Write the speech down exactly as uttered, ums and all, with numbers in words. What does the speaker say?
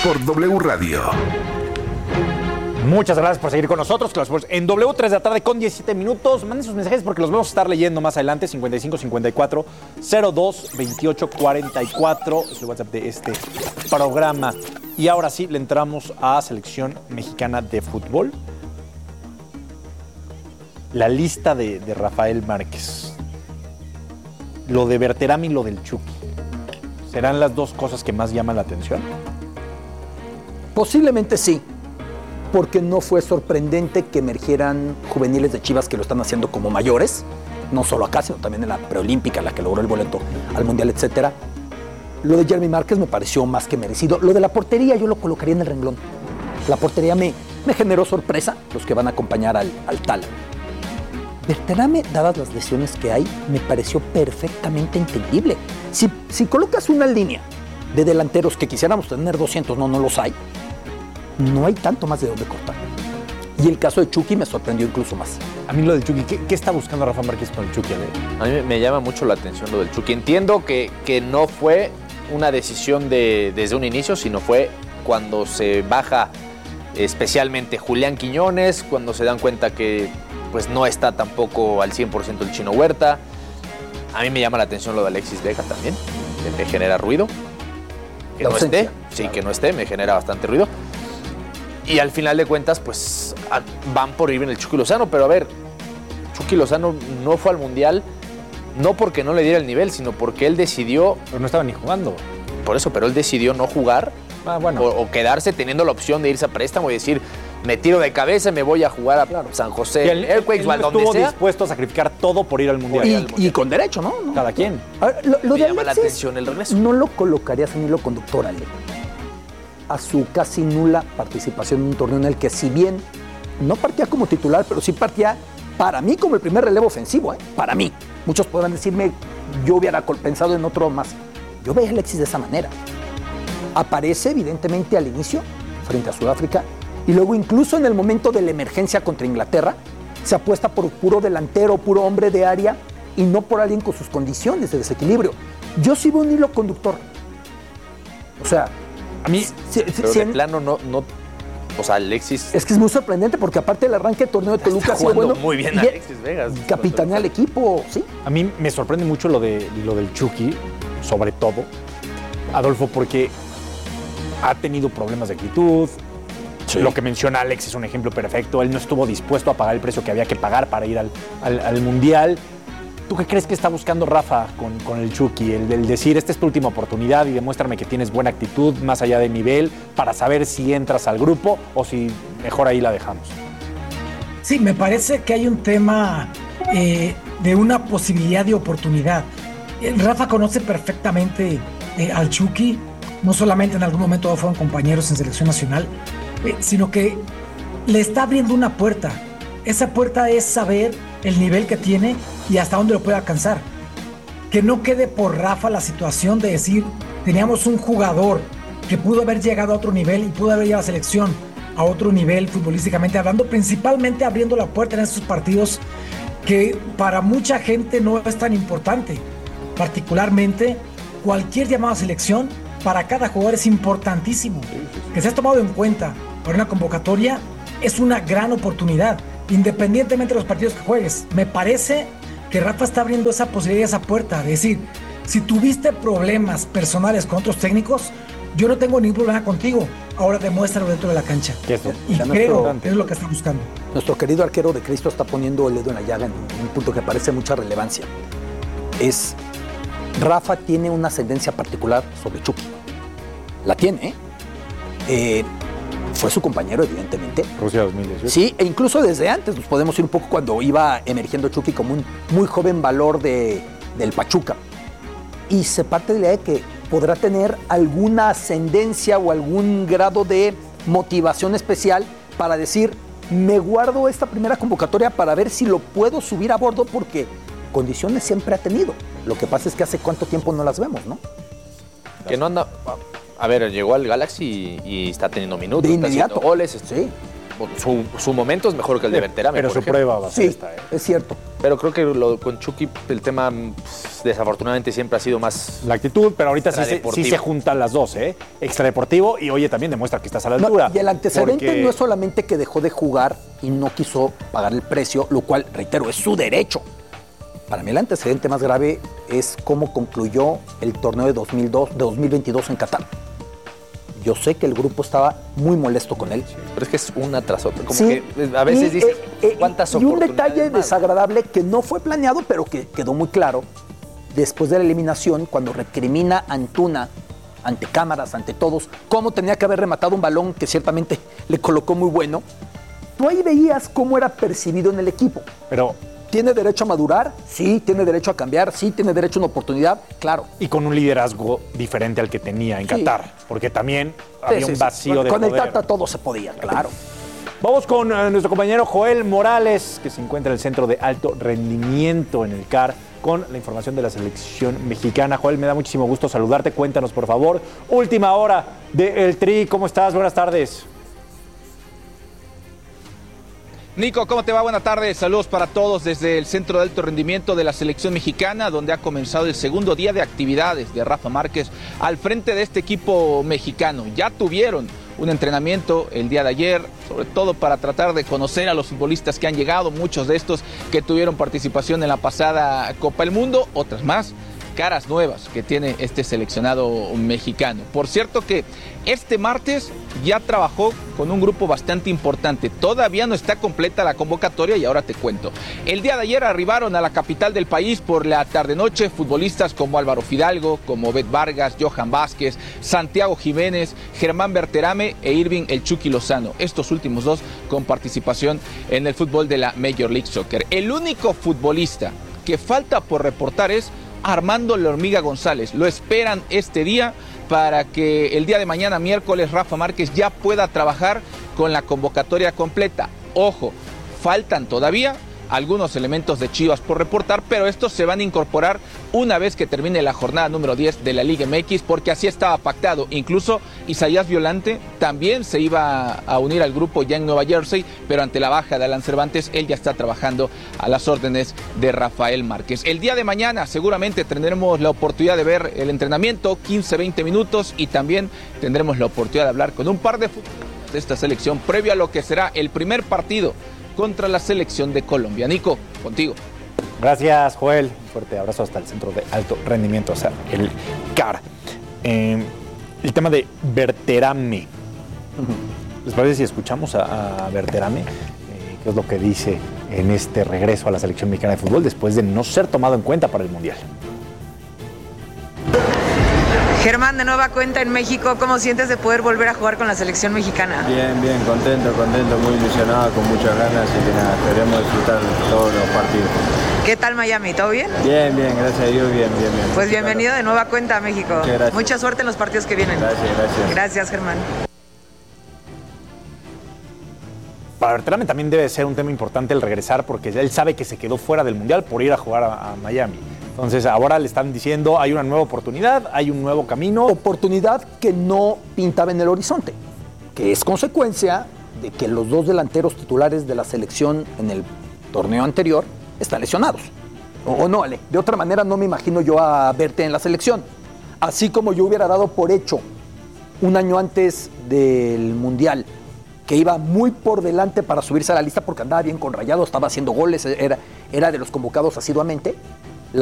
por W Radio. Muchas gracias por seguir con nosotros. En W, tres de la tarde con diecisiete minutos. Manden sus mensajes porque los vamos a estar leyendo más adelante. cincuenta y cinco cincuenta y cuatro cero dos veintiocho cuarenta y cuatro es el WhatsApp de este programa. Y ahora sí, le entramos a Selección Mexicana de Fútbol. La lista de, de Rafael Márquez. Lo de Berterame y lo del Chucky. ¿Serán las dos cosas que más llaman la atención? Posiblemente sí. Porque no fue sorprendente que emergieran juveniles de Chivas que lo están haciendo como mayores, no solo acá, sino también en la preolímpica, la que logró el boleto al Mundial, etcétera. Lo de Jeremy Márquez me pareció más que merecido. Lo de la portería yo lo colocaría en el renglón. La portería me, me generó sorpresa, los que van a acompañar al, al tal. Berterame, dadas las lesiones que hay, me pareció perfectamente entendible. Si, si colocas una línea de delanteros que quisiéramos tener doscientos, no, no los hay, no hay tanto más de dónde cortar. Y el caso de Chucky me sorprendió incluso más. A mí lo del Chucky, ¿qué, qué está buscando Rafa Márquez con el Chucky? A mí me llama mucho la atención lo del Chucky. Entiendo que, que no fue una decisión de, desde un inicio, sino fue cuando se baja especialmente Julián Quiñones, cuando se dan cuenta que pues, no está tampoco al cien por ciento el Chino Huerta. A mí me llama la atención lo de Alexis Vega también, que me genera ruido. Que no esté, sí, que no esté, me genera bastante ruido. Y al final de cuentas, pues van por ir en el Chucky Lozano, pero a ver, Chucky Lozano no fue al Mundial, no porque no le diera el nivel, sino porque él decidió... Pero no estaba ni jugando. Por eso, pero él decidió no jugar ah, bueno. o, o quedarse teniendo la opción de irse a préstamo y decir, me tiro de cabeza y me voy a jugar a claro. San José, el Airquakes, donde estuvo sea. dispuesto a sacrificar todo por ir al Mundial. Y, al mundial. y con derecho, ¿no? ¿no? Cada quien. A ver, lo, lo me de llama Alexis, la atención el regreso. No lo colocarías en hilo conductor, Ale, a su casi nula participación en un torneo en el que, si bien no partía como titular, pero sí partía para mí como el primer relevo ofensivo, ¿eh? Para mí. Muchos podrán decirme, yo hubiera pensado en otro más. Yo veía a Alexis de esa manera. Aparece evidentemente al inicio frente a Sudáfrica y luego incluso en el momento de la emergencia contra Inglaterra se apuesta por puro delantero, puro hombre de área y no por alguien con sus condiciones de desequilibrio. Yo sí veo un hilo conductor. O sea, a mí, si, pero si de en, plano no, no, o sea, Alexis... Es que es muy sorprendente porque aparte del arranque del torneo de Toluca ha sido bueno. Muy bien Alexis Vegas. Capitanea al equipo, ¿sí? A mí me sorprende mucho lo, de, lo del Chucky, sobre todo, Adolfo, porque ha tenido problemas de actitud. Sí. Lo que menciona Alex es un ejemplo perfecto. Él no estuvo dispuesto a pagar el precio que había que pagar para ir al, al, al Mundial. ¿Tú qué crees que está buscando Rafa con, con el Chucky? El, el decir, esta es tu última oportunidad y demuéstrame que tienes buena actitud, más allá de nivel, para saber si entras al grupo o si mejor ahí la dejamos. Sí, me parece que hay un tema eh, de una posibilidad de oportunidad. Eh, Rafa conoce perfectamente eh, al Chucky, no solamente en algún momento fueron compañeros en selección nacional, eh, sino que le está abriendo una puerta. Esa puerta es saber el nivel que tiene y hasta dónde lo puede alcanzar. Que no quede por Rafa la situación de decir, teníamos un jugador que pudo haber llegado a otro nivel y pudo haber llevado a la selección a otro nivel futbolísticamente hablando, principalmente abriendo la puerta en estos partidos que para mucha gente no es tan importante. Particularmente, cualquier llamado a selección para cada jugador es importantísimo. Que seas tomado en cuenta para una convocatoria es una gran oportunidad, independientemente de los partidos que juegues. Me parece que Rafa está abriendo esa posibilidad, esa puerta, de decir, si tuviste problemas personales con otros técnicos, yo no tengo ningún problema contigo, ahora demuéstralo dentro de la cancha. Eso, y creo que es lo que está buscando. Nuestro querido arquero de Cristo está poniendo el dedo en la llaga en un punto que parece mucha relevancia. Es, Rafa tiene una ascendencia particular sobre Chucky. La tiene, ¿eh? eh Fue su compañero, evidentemente. Rusia dos mil dieciocho. Sí, e incluso desde antes nos podemos ir un poco cuando iba emergiendo Chucky como un muy joven valor de, del Pachuca. Y se parte de la idea de que podrá tener alguna ascendencia o algún grado de motivación especial para decir, me guardo esta primera convocatoria para ver si lo puedo subir a bordo porque condiciones siempre ha tenido. Lo que pasa es que hace cuánto tiempo no las vemos, ¿no? Que no anda... A ver, llegó al Galaxy y, y está teniendo minutos, de está inmediato. haciendo goles. Sí. su, su momento es mejor que el de Berterame. Pero por su ejemplo. prueba va a ser Sí, esta, ¿eh? es cierto. Pero creo que lo, con Chucky el tema pues, desafortunadamente siempre ha sido más... La actitud, pero ahorita sí se, sí Extradeportivo. se juntan las dos, ¿eh? Extradeportivo y oye, también demuestra que estás a la altura. No, y el antecedente porque... no es solamente que dejó de jugar y no quiso pagar el precio, lo cual, reitero, es su derecho. Para mí el antecedente más grave es cómo concluyó el torneo de, dos mil dos, de dos mil veintidós en Qatar. Yo sé que el grupo estaba muy molesto con él. Pero es que es una tras otra. Como Sí, que a veces y, dices, eh, eh, ¿cuántas y un oportunidades detalle más? desagradable que no fue planeado, pero que quedó muy claro después de la eliminación, cuando recrimina a Antuna ante cámaras, ante todos, cómo tenía que haber rematado un balón que ciertamente le colocó muy bueno. Tú ahí veías cómo era percibido en el equipo. Pero... ¿Tiene derecho a madurar? Sí. ¿Tiene derecho a cambiar? Sí. ¿Tiene derecho a una oportunidad? Claro. Y con un liderazgo diferente al que tenía en Sí. Qatar, porque también Sí, había sí, un sí. vacío Con, de con poder. el Tata todo se podía, claro. Vamos con eh, nuestro compañero Joel Morales, que se encuentra en el centro de alto rendimiento en el C A R, con la información de la selección mexicana. Joel, me da muchísimo gusto saludarte. Cuéntanos, por favor. Última hora de El Tri. ¿Cómo estás? Buenas tardes. Nico, ¿cómo te va? Buenas tardes. Saludos para todos desde el Centro de Alto Rendimiento de la Selección Mexicana, donde ha comenzado el segundo día de actividades de Rafa Márquez al frente de este equipo mexicano. Ya tuvieron un entrenamiento el día de ayer, sobre todo para tratar de conocer a los futbolistas que han llegado, muchos de estos que tuvieron participación en la pasada Copa del Mundo, otras más, caras nuevas que tiene este seleccionado mexicano. Por cierto que este martes ya trabajó con un grupo bastante importante. Todavía no está completa la convocatoria y ahora te cuento. El día de ayer arribaron a la capital del país por la tarde-noche futbolistas como Álvaro Fidalgo, como Bet Vargas, Johan Vázquez, Santiago Jiménez, Germán Berterame e Irving El Chucky Lozano. Estos últimos dos con participación en el fútbol de la Major League Soccer. El único futbolista que falta por reportar es Armando La Hormiga González. Lo esperan este día para que el día de mañana, miércoles, Rafa Márquez ya pueda trabajar con la convocatoria completa. Ojo, faltan todavía algunos elementos de Chivas por reportar, pero estos se van a incorporar una vez que termine la jornada número diez de la Liga M X, porque así estaba pactado. Incluso Isaías Violante también se iba a unir al grupo ya en Nueva Jersey, pero ante la baja de Alan Cervantes, él ya está trabajando a las órdenes de Rafael Márquez. El día de mañana seguramente tendremos la oportunidad de ver el entrenamiento, quince a veinte minutos, y también tendremos la oportunidad de hablar con un par de futbolistas de esta selección previo a lo que será el primer partido contra la selección de Colombia. Nico, contigo. Gracias, Joel. Un fuerte abrazo hasta el centro de alto rendimiento, o sea, el C A R. Eh, el tema de Berterame. ¿Les parece si escuchamos a, a Berterame? Eh, ¿Qué es lo que dice en este regreso a la selección mexicana de fútbol después de no ser tomado en cuenta para el Mundial? Germán, de nueva cuenta en México, ¿cómo sientes de poder volver a jugar con la selección mexicana? Bien, bien, contento, contento, muy ilusionado, con muchas ganas y que nada, esperemos disfrutar todos los partidos. ¿Qué tal Miami? ¿Todo bien? Bien, bien, gracias a Dios, bien, bien, bien. Pues bienvenido de nueva cuenta a México. Muchas gracias. Mucha suerte en los partidos que vienen. Gracias, gracias. Gracias, Germán. Para Berterame también debe ser un tema importante el regresar, porque él sabe que se quedó fuera del Mundial por ir a jugar a, a Miami. Entonces ahora le están diciendo hay una nueva oportunidad, hay un nuevo camino. Oportunidad que no pintaba en el horizonte, que es consecuencia de que los dos delanteros titulares de la selección en el torneo anterior están lesionados. O, o no, Ale, de otra manera no me imagino yo a verte en la selección. Así como yo hubiera dado por hecho un año antes del Mundial que iba muy por delante para subirse a la lista porque andaba bien con Rayado, estaba haciendo goles, era, era de los convocados asiduamente.